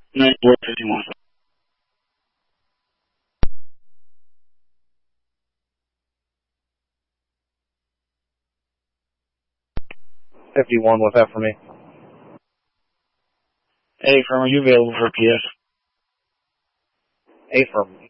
9451. 51, what's that for me? Hey, firm, are you available for PS? Hey, firm,